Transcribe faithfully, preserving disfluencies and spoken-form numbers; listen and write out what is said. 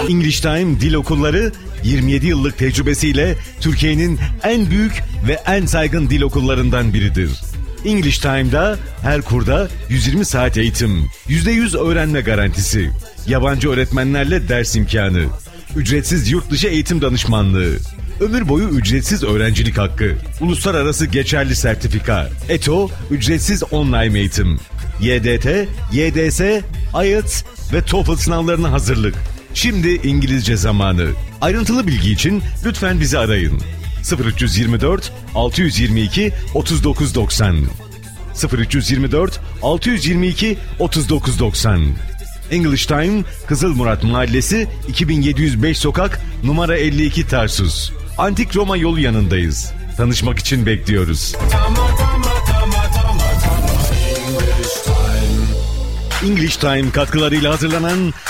English Time Dil Okulları yirmi yedi yıllık tecrübesiyle Türkiye'nin en büyük ve en saygın dil okullarından biridir. English Time'da her kurda yüz yirmi saat eğitim, yüzde yüz öğrenme garantisi, yabancı öğretmenlerle ders imkanı, ücretsiz yurt dışı eğitim danışmanlığı, ömür boyu ücretsiz öğrencilik hakkı, uluslararası geçerli sertifika, E T O, ücretsiz online eğitim, Y D T, Y D S, I E L T S ve TOEFL sınavlarına hazırlık. Şimdi İngilizce zamanı. Ayrıntılı bilgi için lütfen bizi arayın. sıfır üç yirmi dört altı yirmi iki otuz dokuz doksan sıfır üç yirmi dört altı yirmi iki otuz dokuz doksan. English Time, Kızılmurat Mahallesi, iki bin yedi yüz beş sokak, numara elli iki Tarsus. Antik Roma yolu yanındayız. Tanışmak için bekliyoruz. English Time katkılarıyla hazırlanan